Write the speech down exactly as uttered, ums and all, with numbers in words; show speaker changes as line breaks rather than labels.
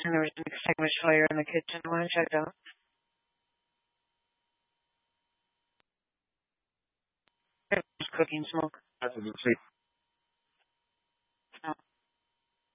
guessing there was an extinguished fire in the kitchen when I checked out. It was cooking smoke.
That's a good sleep.